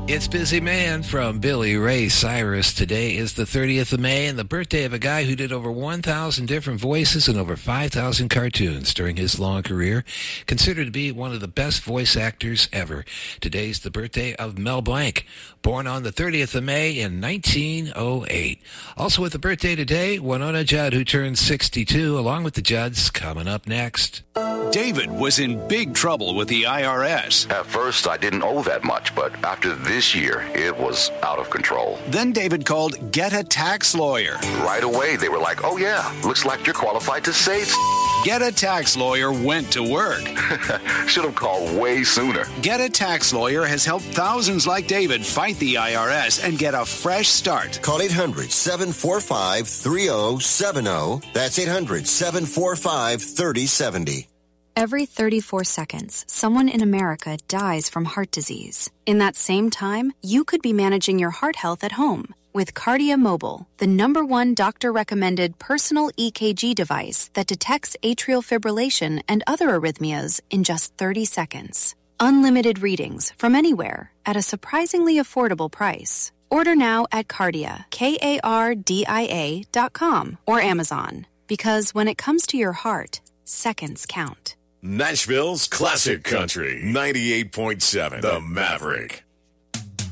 It's Busy Man from Billy Ray Cyrus. Today is the 30th of May and the birthday of a guy who did over 1,000 different voices and over 5,000 cartoons during his long career. Considered to be one of the best voice actors ever. Today's the birthday of Mel Blanc, born on the 30th of May in 1908. Also with the birthday today, Winona Judd, who turned 62, along with the Judds, coming up next. David was in big trouble with the IRS. At first, I didn't owe that much, but after this year, it was out of control. Then David called Get a Tax Lawyer. Right away, they were like, oh yeah, looks like you're qualified to save. Get a Tax Lawyer went to work. Should have called way sooner. Get a Tax Lawyer has helped thousands like David fight the IRS and get a fresh start. Call 800-745-3070. That's 800-745-3070. Every 34 seconds, someone in America dies from heart disease. In that same time, you could be managing your heart health at home with Cardia Mobile, the #1 doctor-recommended personal EKG device that detects atrial fibrillation and other arrhythmias in just 30 seconds. Unlimited readings from anywhere at a surprisingly affordable price. Order now at Cardia, KARDIA.com or Amazon. Because when it comes to your heart, seconds count. Nashville's Classic Country, 98.7, The Maverick.